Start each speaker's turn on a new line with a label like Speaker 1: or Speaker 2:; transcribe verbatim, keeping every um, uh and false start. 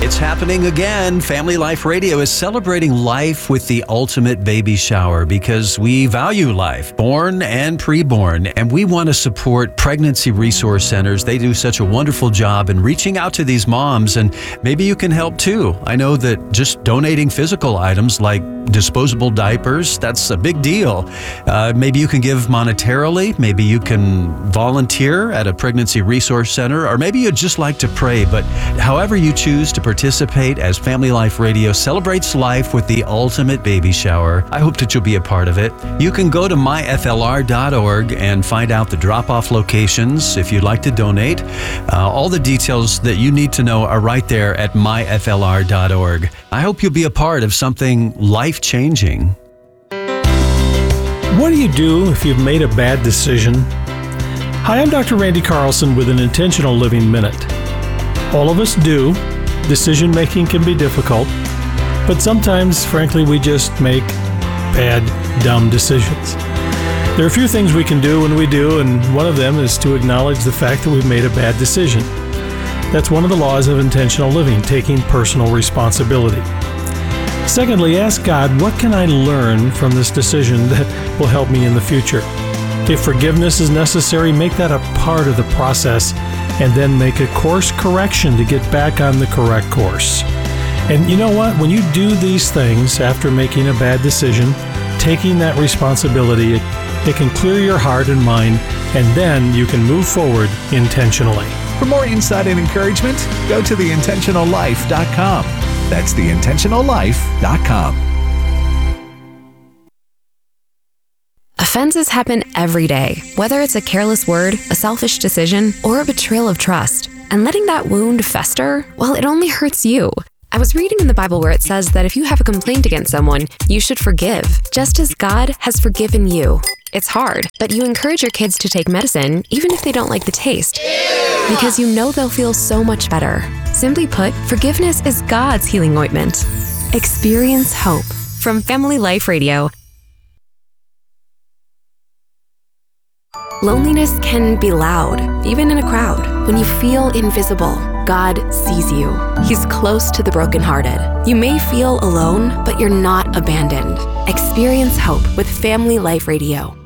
Speaker 1: It's happening again. Family Life Radio is celebrating life with the ultimate baby shower because we value life, born and preborn, and we want to support pregnancy resource centers. They do such a wonderful job in reaching out to these moms, and maybe you can help too. I know that just donating physical items like disposable diapers, that's a big deal. Uh, maybe you can give monetarily, maybe you can volunteer at a pregnancy resource center, or maybe you'd just like to pray. But however you choose to participate, as Family Life Radio celebrates life with the ultimate baby shower, I hope that you'll be a part of it. You can go to my f l r dot org and find out the drop-off locations if you'd like to donate. Uh, all the details that you need to know are right there at my f l r dot org. I hope you'll be a part of something life-changing.
Speaker 2: What do you do if you've made a bad decision? Hi, I'm Doctor Randy Carlson with an Intentional Living Minute. All of us do. Decision-making can be difficult, but sometimes, frankly, we just make bad, dumb decisions. There are a few things we can do when we do, and one of them is to acknowledge the fact that we've made a bad decision. That's one of the laws of intentional living, taking personal responsibility. Secondly, ask God, what can I learn from this decision that will help me in the future? If forgiveness is necessary, make that a part of the process, and then make a course correction to get back on the correct course. And you know what? When you do these things after making a bad decision, taking that responsibility, it, it can clear your heart and mind, and then you can move forward intentionally.
Speaker 3: For more insight and encouragement, go to the intentional life dot com. That's the intentional life dot com.
Speaker 4: Offenses happen every day, whether it's a careless word, a selfish decision, or a betrayal of trust. And letting that wound fester, well, it only hurts you. I was reading in the Bible where it says that if you have a complaint against someone, you should forgive, just as God has forgiven you. It's hard, but you encourage your kids to take medicine, even if they don't like the taste, because you know they'll feel so much better. Simply put, forgiveness is God's healing ointment. Experience hope. From Family Life Radio. Loneliness can be loud, even in a crowd. When you feel invisible, God sees you. He's close to the brokenhearted. You may feel alone, but you're not abandoned. Experience hope with Family Life Radio.